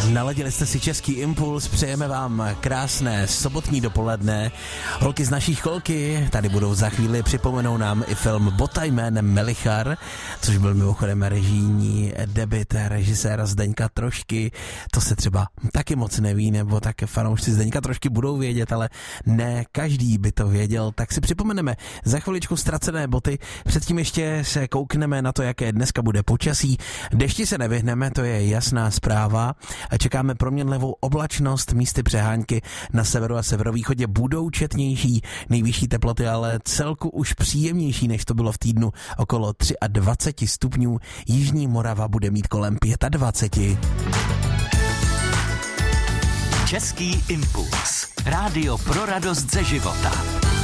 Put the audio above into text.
Naladili jste si Český impuls, přejeme vám krásné sobotní dopoledne. Holky z naší školky tady budou za chvíli, připomenou nám i film Bota jménem Melichar, což byl mimochodem režijní debut režiséra Zdeňka Trošky. To se třeba taky moc neví, nebo tak fanoušci Zdeňka Trošky budou vědět, ale ne každý by to věděl. Tak si připomeneme za chviličku Ztracené boty. Předtím ještě se koukneme na to, jaké dneska bude počasí. Dešti se nevyhneme, to je jasná zpráva. A čekáme proměnlivou oblačnost, místy přehánky na severu a severovýchodě budou četnější, nejvyšší teploty, ale celku už příjemnější, než to bylo v týdnu, okolo 23 stupňů. Jižní Morava bude mít kolem 25. Český impuls. Rádio pro radost ze života.